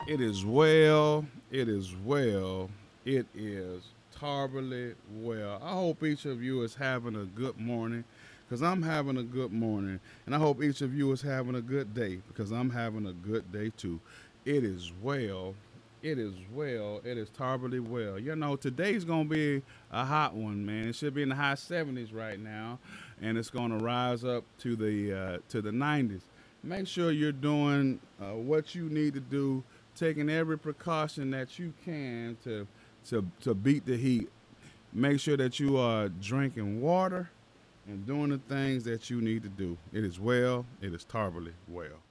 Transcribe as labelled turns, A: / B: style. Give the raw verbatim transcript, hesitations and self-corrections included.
A: It is well. It is well. It is terribly well. I hope each of you is having a good morning because I'm having a good morning. And I hope each of you is having a good day because I'm having a good day too. It is well. It is well. It is terribly well. You know, today's going to be a hot one, man. It should be in the high seventies right now, and it's going to rise up to the uh, to the nineties. Make sure you're doing uh, what you need to do, taking every precaution that you can to to to beat the heat. Make sure that you are drinking water and doing the things that you need to do. It is well. It is terribly well.